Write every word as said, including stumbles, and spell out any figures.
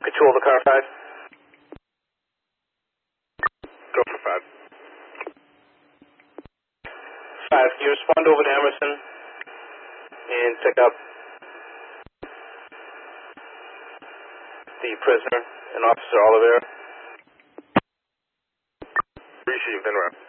Control the car, five. Go for five. Five, can you respond over to Emerson and pick up the prisoner and Officer Oliveira? Received, en route.